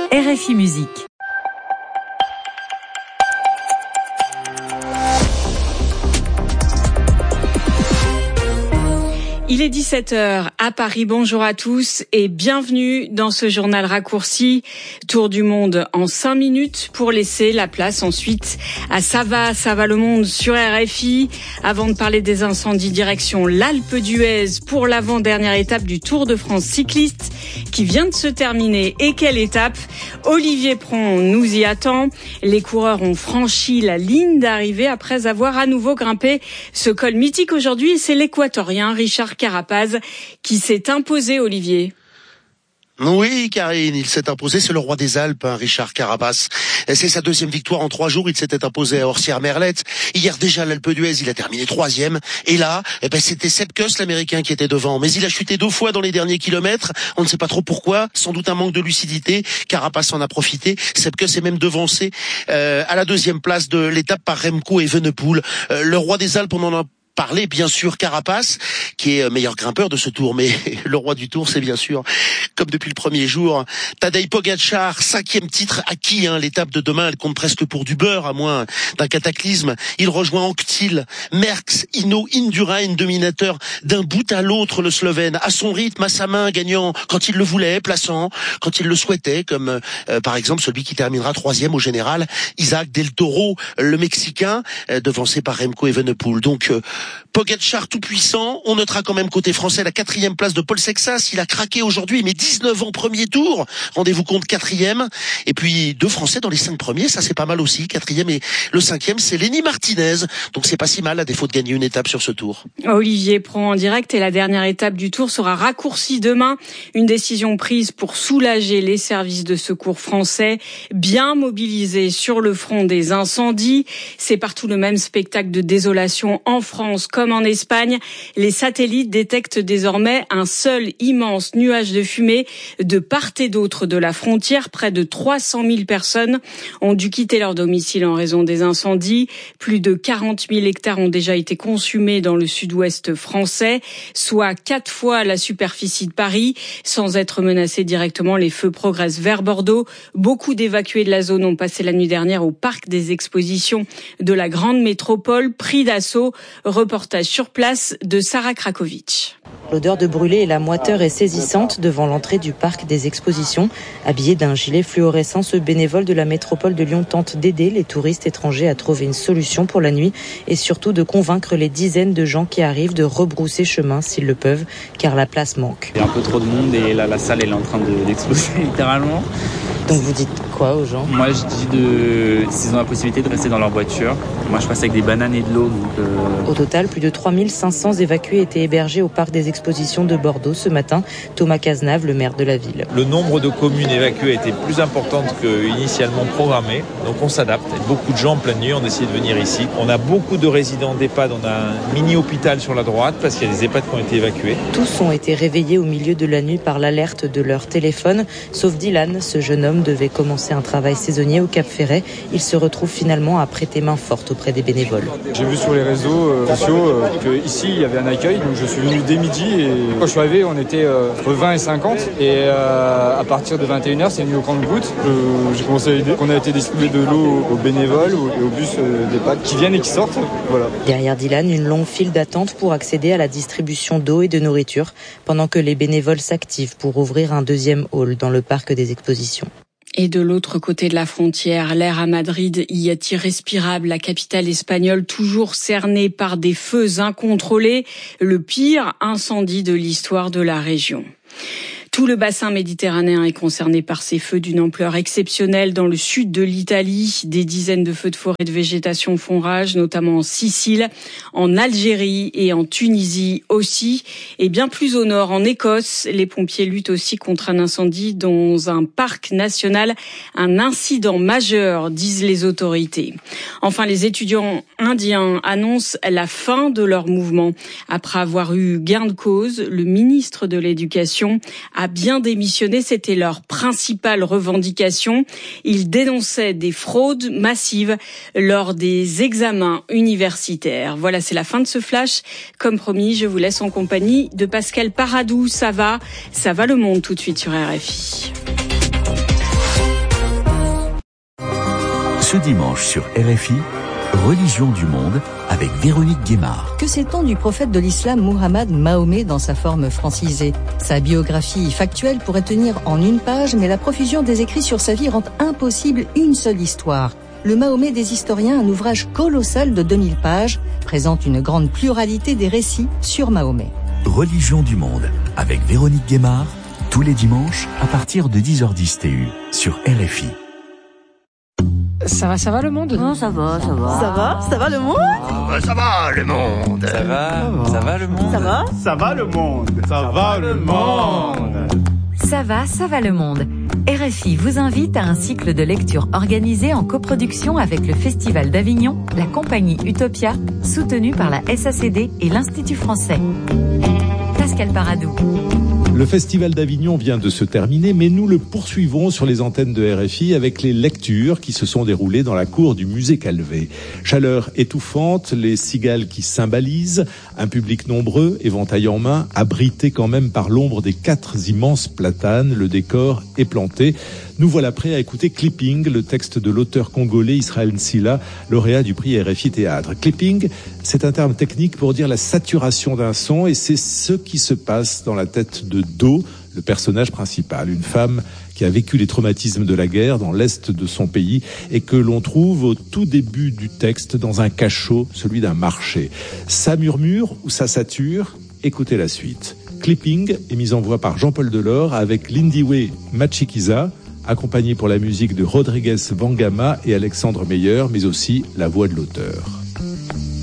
RFI Musique. Il est 17h à Paris. Bonjour à tous et bienvenue dans ce journal raccourci. Tour du monde en 5 minutes pour laisser la place ensuite à Ça va le monde sur RFI. Avant de parler des incendies, direction l'Alpe d'Huez pour l'avant-dernière étape du Tour de France cycliste qui vient de se terminer. Et quelle étape! Olivier Pron nous y attend. Les coureurs ont franchi la ligne d'arrivée après avoir à nouveau grimpé ce col mythique aujourd'hui. C'est l'Équatorien Richard Carapaz qui s'est imposé, Olivier. Oui, Karine, il s'est imposé, c'est le roi des Alpes, Richard Carapaz. C'est sa deuxième victoire en 3 jours, il s'était imposé à Orsières-Merlette. Hier déjà, l'Alpe d'Huez, il a terminé 3e. Et là, c'était Sepp Kuss, l'Américain, qui était devant. Mais il a chuté 2 fois dans les derniers kilomètres. On ne sait pas trop pourquoi, sans doute un manque de lucidité. Carapaz en a profité. Sepp Kuss est même devancé à la 2e place de l'étape par Remco Evenepoel. Le roi des Alpes, on en a parler, bien sûr, Carapaz, qui est meilleur grimpeur de ce tour, mais le roi du tour, c'est bien sûr, comme depuis le premier jour, Tadej Pogačar, 5e titre acquis, l'étape de demain, elle compte presque pour du beurre, à moins d'un cataclysme. Il rejoint Anctil, Merckx, Hinault, Indurain, dominateur d'un bout à l'autre, le Slovène, à son rythme, à sa main, gagnant quand il le voulait, plaçant quand il le souhaitait, comme par exemple celui qui terminera 3e au général, Isaac Del Toro, le Mexicain, devancé par Remco Evenepoel. Donc, Pogačar tout puissant. On notera quand même côté français la 4e place de Paul Sexas. Il a craqué aujourd'hui, mais 19 ans premier tour. Rendez-vous compte, 4e. Et puis 2 Français dans les 5 premiers, ça c'est pas mal aussi. 4e et le 5e, c'est Lenny Martinez. Donc c'est pas si mal à défaut de gagner une étape sur ce tour. Olivier Pron en direct, et la dernière étape du tour sera raccourcie demain. Une décision prise pour soulager les services de secours français, bien mobilisés sur le front des incendies. C'est partout le même spectacle de désolation en France comme en Espagne. Les satellites détectent désormais un seul immense nuage de fumée de part et d'autre de la frontière. Près de 300 000 personnes ont dû quitter leur domicile en raison des incendies. Plus de 40 000 hectares ont déjà été consumés dans le sud-ouest français, soit 4 fois la superficie de Paris. Sans être menacés directement, les feux progressent vers Bordeaux. Beaucoup d'évacués de la zone ont passé la nuit dernière au parc des expositions de la grande métropole, pris d'assaut. Reportage sur place de Sarah Krakovic. L'odeur de brûlé et la moiteur est saisissante devant l'entrée du parc des expositions. Habillé d'un gilet fluorescent, ce bénévole de la métropole de Lyon tente d'aider les touristes étrangers à trouver une solution pour la nuit et surtout de convaincre les dizaines de gens qui arrivent de rebrousser chemin s'ils le peuvent, car la place manque. Il y a un peu trop de monde et là, la salle elle est en train d'exploser littéralement. Donc vous dites quoi aux gens? Moi je dis s'ils ont la possibilité de rester dans leur voiture. Moi je passe avec des bananes et de l'eau. Au total, plus de 3500 évacués étaient hébergés au parc des expositions de Bordeaux ce matin. Thomas Cazenave, le maire de la ville. Le nombre de communes évacuées était plus important qu'initialement programmé. Donc on s'adapte. Beaucoup de gens en pleine nuit ont décidé de venir ici. On a beaucoup de résidents d'EHPAD. On a un mini-hôpital sur la droite parce qu'il y a des EHPAD qui ont été évacués. Tous ont été réveillés au milieu de la nuit par l'alerte de leur téléphone. Sauf Dylan, ce jeune homme devait commencer un travail saisonnier au Cap-Ferret. Il se retrouve finalement à prêter main forte auprès des bénévoles. J'ai vu sur les réseaux sociaux qu'ici il y avait un accueil, donc je suis venu dès midi et quand je suis arrivé on était entre 20 et 50 et à partir de 21h c'est venu au compte-gouttes. J'ai commencé à aider. On a été distribuer de l'eau aux bénévoles et aux bus d'EHPAD qui viennent et qui sortent. Voilà. Derrière Dylan, une longue file d'attente pour accéder à la distribution d'eau et de nourriture pendant que les bénévoles s'activent pour ouvrir un 2e hall dans le parc des expositions. Et de l'autre côté de la frontière, l'air à Madrid y est irrespirable. La capitale espagnole toujours cernée par des feux incontrôlés. Le pire incendie de l'histoire de la région. Tout le bassin méditerranéen est concerné par ces feux d'une ampleur exceptionnelle. Dans le sud de l'Italie, des dizaines de feux de forêt et de végétation font rage, notamment en Sicile, en Algérie et en Tunisie aussi. Et bien plus au nord, en Écosse, les pompiers luttent aussi contre un incendie dans un parc national. Un incident majeur, disent les autorités. Enfin, les étudiants indiens annoncent la fin de leur mouvement. Après avoir eu gain de cause, le ministre de l'Éducation a bien démissionné. C'était leur principale revendication. Ils dénonçaient des fraudes massives lors des examens universitaires. Voilà, c'est la fin de ce flash. Comme promis, je vous laisse en compagnie de Pascal Paradou. Ça va le monde tout de suite sur RFI. Ce dimanche sur RFI, Religion du monde avec Véronique Guémard. Que sait-on du prophète de l'islam Muhammad Mahomet dans sa forme francisée ? Sa biographie factuelle pourrait tenir en une page, mais la profusion des écrits sur sa vie rend impossible une seule histoire. Le Mahomet des historiens, un ouvrage colossal de 2000 pages, présente une grande pluralité des récits sur Mahomet. Religion du monde avec Véronique Guémard, tous les dimanches à partir de 10h10 TU sur RFI. Ça va le monde ? Non, ça va le monde ? Ça va le monde. Ça va le monde ? Ça va le monde ? Ça va le monde ? Ça va le monde. RFI vous invite à un cycle de lecture organisé en coproduction avec le Festival d'Avignon, la compagnie Utopia, soutenue par la SACD et l'Institut français. Pascal Paradou. Le Festival d'Avignon vient de se terminer, mais nous le poursuivons sur les antennes de RFI avec les lectures qui se sont déroulées dans la cour du musée Calvet. Chaleur étouffante, les cigales qui cymbalisent, un public nombreux, éventail en main, abrité quand même par l'ombre des 4 immenses platanes, le décor est planté. Nous voilà prêts à écouter Clipping, le texte de l'auteur congolais Israël Nsila, lauréat du prix RFI Théâtre. Clipping, c'est un terme technique pour dire la saturation d'un son, et c'est ce qui se passe dans la tête de Do, le personnage principal, une femme qui a vécu les traumatismes de la guerre dans l'est de son pays et que l'on trouve au tout début du texte dans un cachot, celui d'un marché. Ça murmure ou ça sature ? Écoutez la suite. Clipping est mis en voix par Jean-Paul Delors avec Lindiwe Machikiza, accompagné pour la musique de Rodriguez Vangama et Alexandre Meyer, mais aussi la voix de l'auteur.